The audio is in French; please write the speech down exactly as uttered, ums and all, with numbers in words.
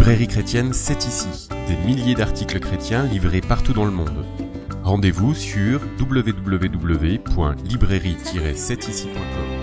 librairie chrétienne C'est ici, des milliers d'articles chrétiens livrés partout dans le monde. Rendez-vous sur w w w point librairie tiret c'est ici point com.